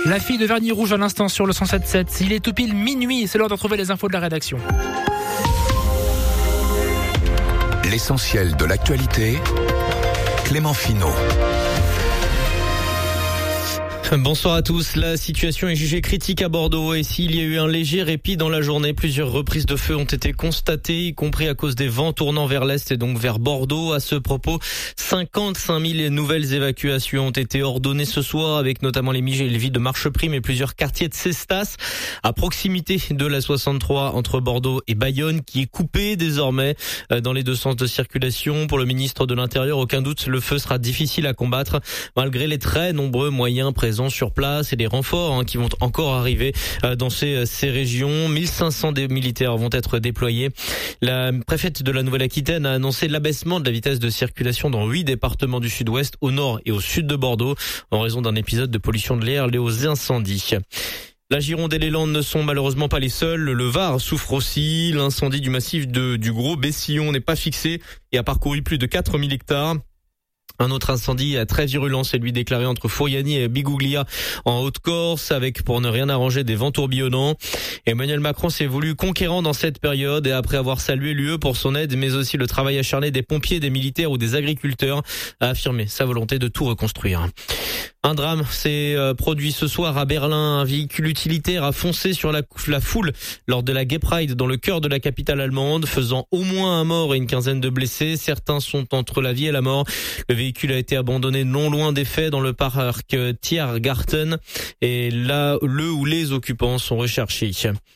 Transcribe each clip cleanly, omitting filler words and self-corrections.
La fille de Vernis Rouge à l'instant sur le 107.7. Il est tout pile minuit, c'est l'heure de retrouver les infos de la rédaction. L'essentiel de l'actualité, Clément Finot. Bonsoir à tous. La situation est jugée critique à Bordeaux et s'il y a eu un léger répit dans la journée, plusieurs reprises de feu ont été constatées, y compris à cause des vents tournant vers l'est et donc vers Bordeaux. À ce propos, 55 000 nouvelles évacuations ont été ordonnées ce soir avec notamment les villes de Marcheprime et plusieurs quartiers de Cestas à proximité de la 63 entre Bordeaux et Bayonne qui est coupée désormais dans les deux sens de circulation. Pour le ministre de l'Intérieur, aucun doute, le feu sera difficile à combattre malgré les très nombreux moyens présents sur place et les renforts qui vont encore arriver dans ces régions. 1500 militaires vont être déployés. La préfète de la Nouvelle-Aquitaine a annoncé l'abaissement de la vitesse de circulation dans 8 départements du sud-ouest, au nord et au sud de Bordeaux, en raison d'un épisode de pollution de l'air lié aux incendies. La Gironde et les Landes ne sont malheureusement pas les seuls. Le Var souffre aussi. L'incendie du massif du Gros Bessillon n'est pas fixé et a parcouru plus de 4000 hectares. Un autre incendie très virulent, c'est lui déclaré entre Fouriani et Biguglia en Haute-Corse, avec pour ne rien arranger des vents tourbillonnants. Emmanuel Macron s'est voulu conquérant dans cette période et après avoir salué l'UE pour son aide, mais aussi le travail acharné des pompiers, des militaires ou des agriculteurs, a affirmé sa volonté de tout reconstruire. Un drame s'est produit ce soir à Berlin. Un véhicule utilitaire a foncé sur la foule lors de la Gay Pride dans le cœur de la capitale allemande, faisant au moins un mort et une quinzaine de blessés. Certains sont entre la vie et la mort. Le véhicule a été abandonné non loin des faits dans le parc Tiergarten et là, le ou les occupants sont recherchés.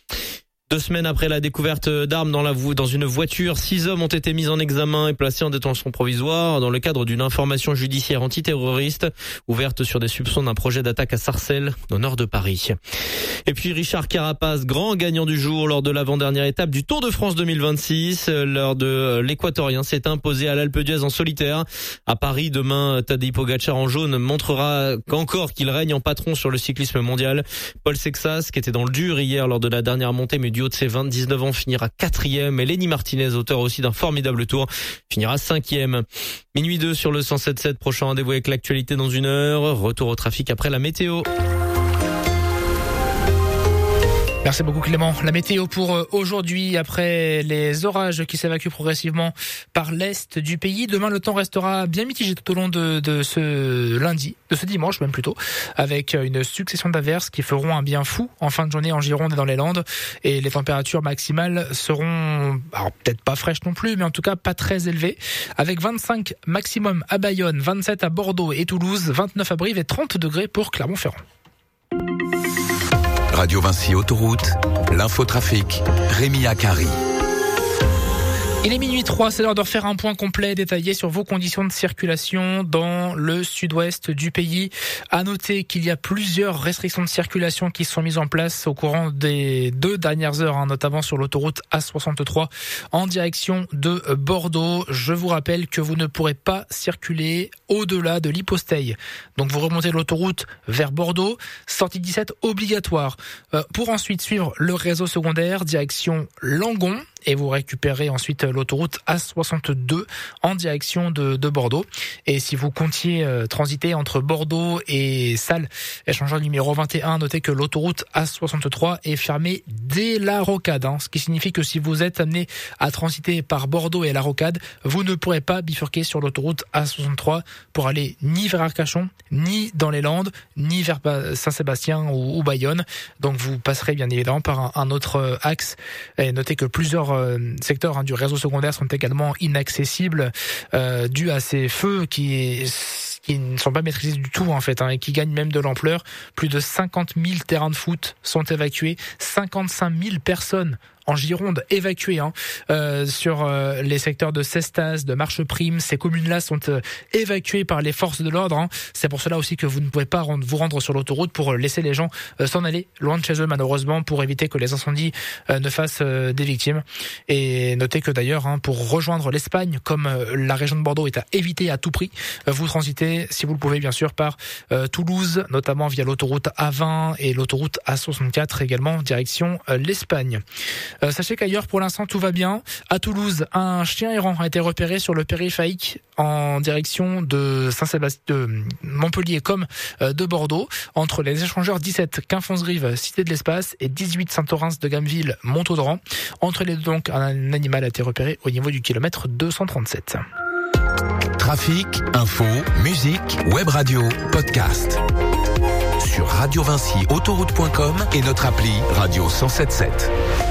2 semaines après la découverte d'armes dans une voiture, 6 hommes ont été mis en examen et placés en détention provisoire dans le cadre d'une information judiciaire antiterroriste ouverte sur des soupçons d'un projet d'attaque à Sarcelles, au nord de Paris. Et puis Richard Carapaz, grand gagnant du jour lors de l'avant-dernière étape du Tour de France 2026. Lors de l'Équatorien s'est imposé à l'Alpe d'Huez en solitaire. À Paris, demain, Tadej Pogačar en jaune montrera qu'encore qu'il règne en patron sur le cyclisme mondial. Paul Sexas, qui était dans le dur hier lors de la dernière montée, mais du haut de ses 29 ans, finira 4e. Et Lenny Martinez, auteur aussi d'un formidable tour, finira 5e. Minuit 2 sur le 107.7. Prochain rendez-vous avec l'actualité dans 1 heure. Retour au trafic après la météo. Merci beaucoup Clément. La météo pour aujourd'hui, après les orages qui s'évacuent progressivement par l'est du pays. Demain, le temps restera bien mitigé tout au long de ce lundi, de ce dimanche même plutôt, avec une succession d'averses qui feront un bien fou en fin de journée en Gironde et dans les Landes. Et les températures maximales seront, alors peut-être pas fraîches non plus, mais en tout cas pas très élevées, avec 25 maximum à Bayonne, 27 à Bordeaux et Toulouse, 29 à Brive et 30 degrés pour Clermont-Ferrand. Radio Vinci Autoroute, l'infotrafic, Rémi Akari. Il est minuit 3, c'est l'heure de refaire un point complet détaillé sur vos conditions de circulation dans le sud-ouest du pays. À noter qu'il y a plusieurs restrictions de circulation qui sont mises en place au courant des 2 dernières heures, notamment sur l'autoroute A63 en direction de Bordeaux. Je vous rappelle que vous ne pourrez pas circuler au-delà de l'Hyposteil. Donc vous remontez l'autoroute vers Bordeaux, sortie 17 obligatoire, pour ensuite suivre le réseau secondaire direction Langon. Et vous récupérez ensuite l'autoroute A62 en direction de Bordeaux. Et si vous comptiez transiter entre Bordeaux et Salles, échangeur numéro 21, notez que l'autoroute A63 est fermée dès la Rocade. Ce qui signifie que si vous êtes amené à transiter par Bordeaux et la Rocade, vous ne pourrez pas bifurquer sur l'autoroute A63 pour aller ni vers Arcachon, ni dans les Landes, ni vers Saint-Sébastien ou Bayonne. Donc vous passerez bien évidemment par un autre axe. Et notez que plusieurs secteurs du réseau secondaire sont également inaccessibles dû à ces feux qui ne sont pas maîtrisés du tout en fait, et qui gagnent même de l'ampleur. Plus de 50 000 terrains de foot sont évacués, 55 000 personnes en Gironde évacuées sur les secteurs de Cestas, de Marcheprime. Ces communes-là sont évacuées par les forces de l'ordre. C'est pour cela aussi que vous ne pouvez pas vous rendre sur l'autoroute pour laisser les gens s'en aller loin de chez eux, malheureusement, pour éviter que les incendies ne fassent des victimes. Et notez que d'ailleurs, pour rejoindre l'Espagne, comme la région de Bordeaux est à éviter à tout prix, vous transitez terminer, si vous le pouvez bien sûr, par Toulouse, notamment via l'autoroute A20 et l'autoroute A64 également, direction l'Espagne. Sachez qu'ailleurs, pour l'instant, tout va bien. À Toulouse, un chien errant a été repéré sur le périphérique en direction de Saint-Sébastien, de Montpellier comme de Bordeaux, entre les échangeurs 17 Quinfonce-Grive, Cité de l'Espace et 18 Saint-Orens de Gameville, Montaudran. Entre les deux, donc, un animal a été repéré au niveau du kilomètre 237. Trafic, info, musique, web radio, podcast. Sur Radio Vinci, autoroute.com et notre appli Radio 107.7.